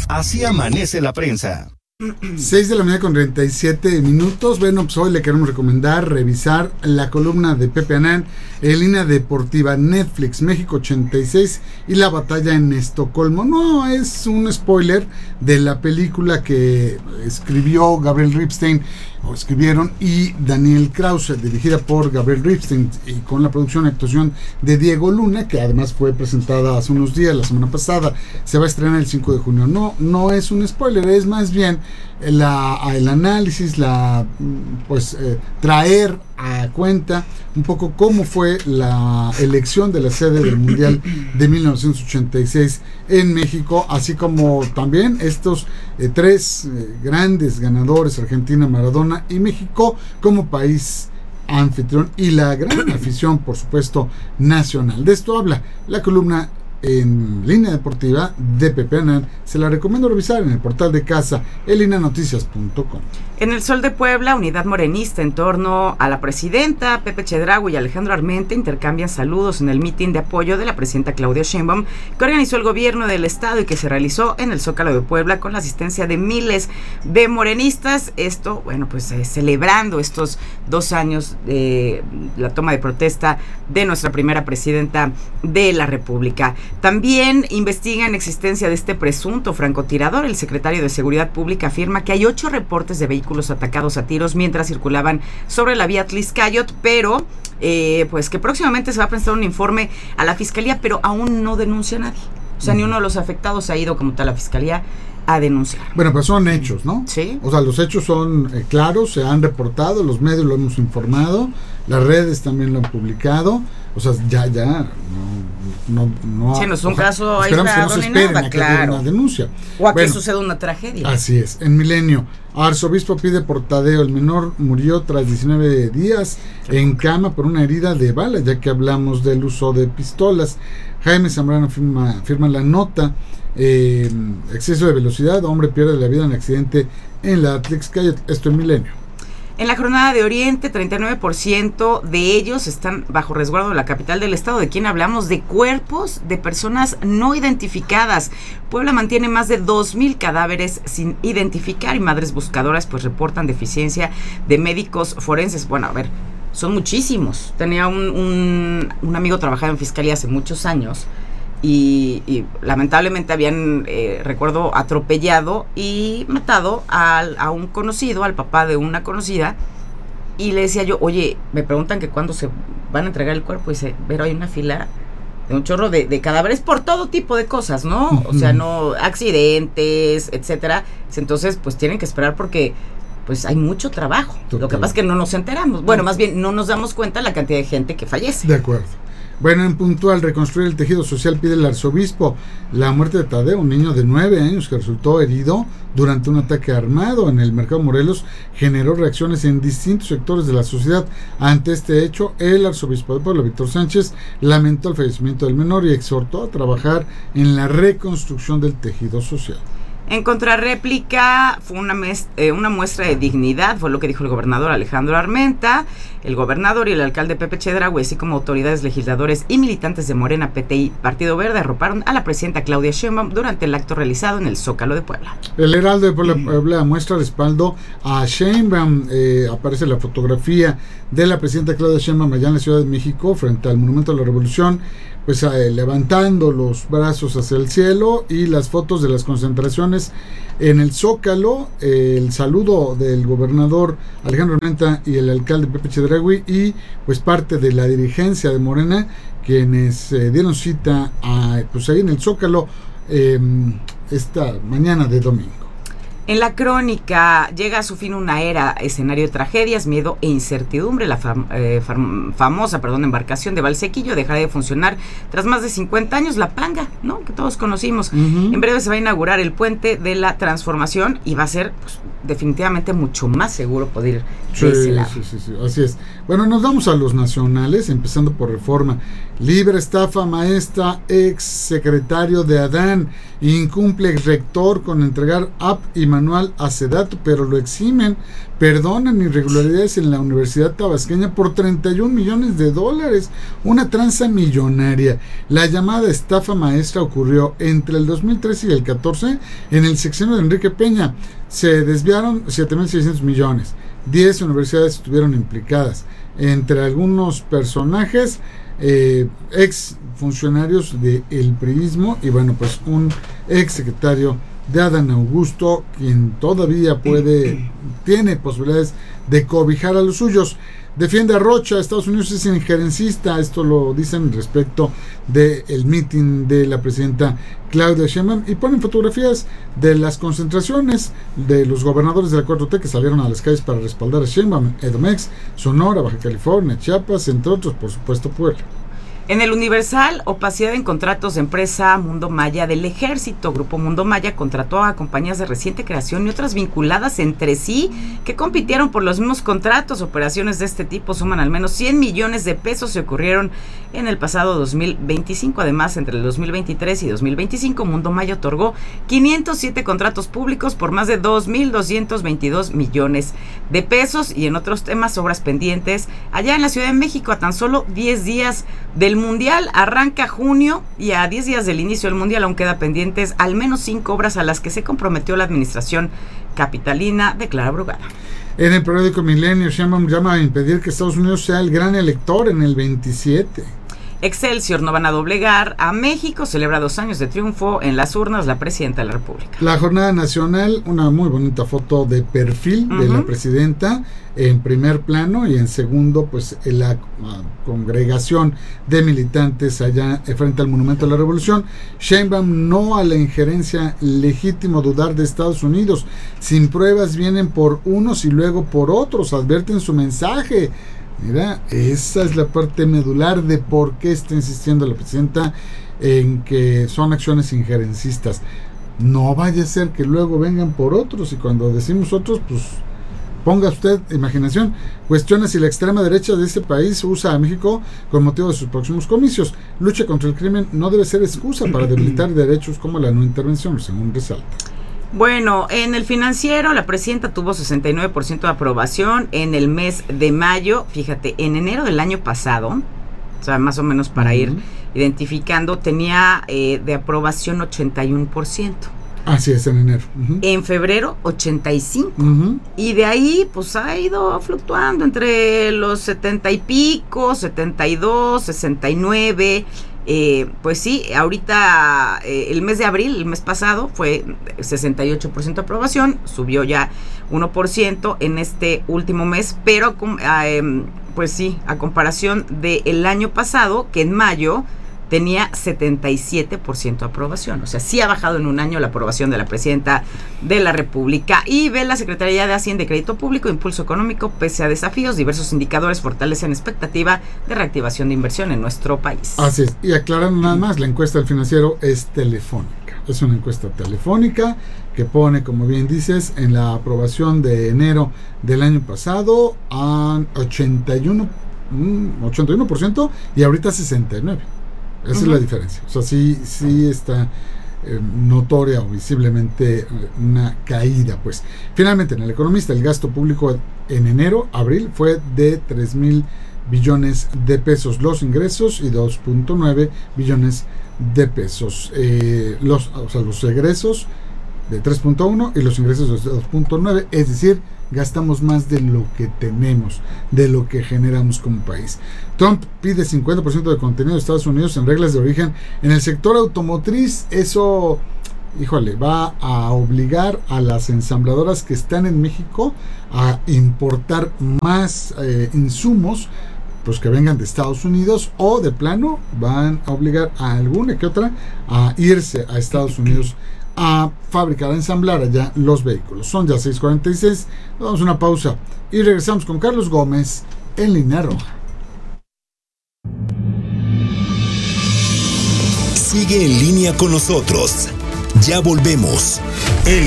Así amanece la prensa. 6 de la mañana con 37 minutos. Bueno, pues hoy le queremos recomendar revisar la columna de Pepe Anán en Línea Deportiva, Netflix, México 86 y la batalla en Estocolmo. No es un spoiler de la película que escribió Gabriel Ripstein, o escribieron, y Daniel Krause, dirigida por Gabriel Ripstein y con la producción y actuación de Diego Luna, que además fue presentada hace unos días, la semana pasada. Se va a estrenar el 5 de junio. No es un spoiler, es más bien el análisis, traer a cuenta un poco cómo fue la elección de la sede del Mundial de 1986 en México, así como también estos tres grandes ganadores, Argentina, Maradona y México, como país anfitrión y la gran afición, por supuesto, nacional. De esto habla la columna en Línea Deportiva de Pepe Anán. Se la recomiendo revisar en el portal de casa, elinanoticias.com. En el Sol de Puebla, unidad morenista en torno a la presidenta. Pepe Chedraui y Alejandro Armenta intercambian saludos en el mitin de apoyo de la presidenta Claudia Sheinbaum, que organizó el gobierno del estado y que se realizó en el Zócalo de Puebla con la asistencia de miles de morenistas. Esto, celebrando estos 2 años de la toma de protesta de nuestra primera presidenta de la República. También investigan existencia de este presunto francotirador. El secretario de Seguridad Pública afirma que hay 8 reportes de vehículos atacados a tiros mientras circulaban sobre la vía Tliscayot, pero que próximamente se va a presentar un informe a la fiscalía, pero aún no denuncia a nadie. O sea, ni uno de los afectados ha ido como tal a la fiscalía a denunciar. Bueno, pues son hechos, ¿no? Sí. O sea, los hechos son claros, se han reportado, los medios lo hemos informado, las redes también lo han publicado. O sea, no. Sí, no es un caso esperamos que no se esperen nada, a que haya una denuncia. O a que suceda una tragedia. Así es. En Milenio, arzobispo pide por Tadeo. El menor murió tras 19 días en cama por una herida de bala, ya que hablamos del uso de pistolas. Jaime Zambrano firma la nota. Exceso de velocidad, hombre pierde la vida en accidente en la Tliscayot. Esto en Milenio. En la Jornada de Oriente, 39% de ellos están bajo resguardo de la capital del estado. ¿De quién hablamos? De cuerpos de personas no identificadas. Puebla mantiene más de 2,000 cadáveres sin identificar y madres buscadoras pues reportan deficiencia de médicos forenses. Bueno, a ver, son muchísimos. Tenía un amigo trabajaba en fiscalía hace muchos años y lamentablemente habían, recuerdo, atropellado y matado a un conocido, al papá de una conocida, y le decía yo, oye, me preguntan que cuándo se van a entregar el cuerpo, y dice, pero hay una fila de un chorro de cadáveres por todo tipo de cosas, ¿no? O sea, no, accidentes, etcétera. Entonces, pues tienen que esperar porque pues hay mucho trabajo. Total. Lo que pasa es que no nos enteramos. Bueno, más bien no nos damos cuenta de la cantidad de gente que fallece. De acuerdo. Bueno, en Puntual, reconstruir el tejido social pide el arzobispo. La muerte de Tadeo, un niño de 9 años que resultó herido durante un ataque armado en el Mercado Morelos, generó reacciones en distintos sectores de la sociedad. Ante este hecho, el arzobispo de Puebla, Víctor Sánchez, lamentó el fallecimiento del menor y exhortó a trabajar en la reconstrucción del tejido social. En contrarréplica, fue una muestra de dignidad, fue lo que dijo el gobernador Alejandro Armenta. El gobernador y el alcalde Pepe Chedraui, así como autoridades, legisladores y militantes de Morena, PT y Partido Verde, arroparon a la presidenta Claudia Sheinbaum durante el acto realizado en el Zócalo de Puebla. El Heraldo de Puebla muestra respaldo a Sheinbaum. Aparece la fotografía de la presidenta Claudia Sheinbaum allá en la Ciudad de México, frente al Monumento a la Revolución, pues levantando los brazos hacia el cielo, y las fotos de las concentraciones en el Zócalo, el saludo del gobernador Alejandro Armenta y el alcalde Pepe Chedraui, y pues parte de la dirigencia de Morena, quienes dieron cita pues ahí en el Zócalo esta mañana de domingo. En la crónica, llega a su fin una era, escenario de tragedias, miedo e incertidumbre. La famosa embarcación de Valsequillo dejará de funcionar tras más de 50 años. La Panga, ¿no?, que todos conocimos. En breve se va a inaugurar el puente de la Transformación y va a ser pues definitivamente mucho más seguro poder ir Sí, de ese lado. sí, así es. Bueno, nos vamos a los nacionales, empezando por Reforma. Libre estafa maestra, ex secretario de Adán, incumple ex rector con entregar app y manual a Sedatu, pero lo eximen. Perdonan irregularidades en la Universidad Tabasqueña por $31 millones, una tranza millonaria. La llamada estafa maestra ocurrió entre el 2013 y el 14 en el sexenio de Enrique Peña. Se desviaron 7.600 millones. 10 universidades estuvieron implicadas. Entre algunos personajes, ex funcionarios del priismo y bueno, pues un ex secretario de Adán Augusto, quien todavía tiene posibilidades de cobijar a los suyos. Defiende a Rocha, Estados Unidos es injerencista, esto lo dicen respecto del meeting de la presidenta Claudia Sheinbaum, y ponen fotografías de las concentraciones de los gobernadores de la 4T que salieron a las calles para respaldar a Sheinbaum, Edomex, Sonora, Baja California, Chiapas, entre otros, por supuesto, Puebla. En el Universal, opacidad en contratos de empresa Mundo Maya del Ejército. Grupo Mundo Maya contrató a compañías de reciente creación y otras vinculadas entre sí que compitieron por los mismos contratos. Operaciones de este tipo suman al menos 100 millones de pesos. Se ocurrieron en el pasado 2025. Además, entre el 2023 y 2025, Mundo Maya otorgó 507 contratos públicos por más de 2.222 millones de pesos. Y en otros temas, obras pendientes allá en la Ciudad de México, a tan solo 10 días del Mundial, arranca junio, y a 10 días del inicio del Mundial aún queda pendientes al menos 5 obras a las que se comprometió la administración capitalina de Clara Brugada. En el periódico Milenio, Sheinbaum llama a impedir que Estados Unidos sea el gran elector en el 27. Excelsior, no van a doblegar a México, celebra 2 años de triunfo en las urnas la presidenta de la República. La jornada nacional, una muy bonita foto de perfil de la presidenta en primer plano, y en segundo pues la congregación de militantes allá frente al Monumento a la Revolución. Sheinbaum, no a la injerencia, legítimo dudar de Estados Unidos, sin pruebas vienen por unos y luego por otros, advierte en su mensaje. Mira, esa es la parte medular de por qué está insistiendo la presidenta en que son acciones injerencistas. No vaya a ser que luego vengan por otros, y cuando decimos otros, pues ponga usted imaginación. Cuestiona si la extrema derecha de este país usa a México con motivo de sus próximos comicios. Lucha contra el crimen no debe ser excusa para debilitar derechos como la no intervención, según resalta. Bueno, en el Financiero, la presidenta tuvo 69% de aprobación en el mes de mayo. Fíjate, en enero del año pasado, o sea, más o menos para ir identificando, tenía de aprobación 81%. Así es, en enero. En febrero, 85%. Y de ahí, pues ha ido fluctuando entre los 70 y pico, 72, 69. Pues sí, ahorita el mes de abril, el mes pasado, fue 68% de aprobación, subió ya 1% en este último mes, pero pues sí, a comparación del año pasado, que en mayo tenía 77% de aprobación. O sea, sí ha bajado en un año la aprobación de la presidenta de la República. Y ve la Secretaría de Hacienda y Crédito Público, Impulso Económico, pese a desafíos, diversos indicadores fortalecen expectativa de reactivación de inversión en nuestro país. Así es. Y aclarando nada más, la encuesta del Financiero es telefónica. Es una encuesta telefónica que pone, como bien dices, en la aprobación de enero del año pasado a 81% y ahorita 69%. Esa es la diferencia. O sea, sí está notoria o visiblemente una caída, pues. Finalmente, en El Economista, el gasto público en abril fue de 3,000 billones de pesos. Los ingresos y 2.9 billones de pesos. Los egresos de 3.1 y los ingresos de 2.9, es decir, gastamos más de lo que tenemos, de lo que generamos como país. Trump pide 50% de contenido de Estados Unidos en reglas de origen en el sector automotriz. Eso, híjole, va a obligar a las ensambladoras que están en México a importar más insumos, pues que vengan de Estados Unidos, o de plano van a obligar a alguna que otra a irse a Estados Unidos a fabricar, a ensamblar allá los vehículos. Son ya 6:46, nos damos una pausa y regresamos con Carlos Gómez en Línea Roja. Sigue en línea con nosotros. Ya volvemos.